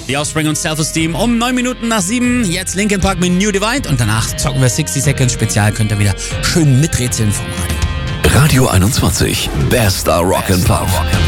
The Offspring und Self-Esteem um 9 Minuten nach 7. Jetzt Linkin Park mit New Divide und danach zocken wir 60 Seconds Spezial. Könnt ihr wieder schön miträtseln vom Radio. Radio 21, bester Rock'n'Pop.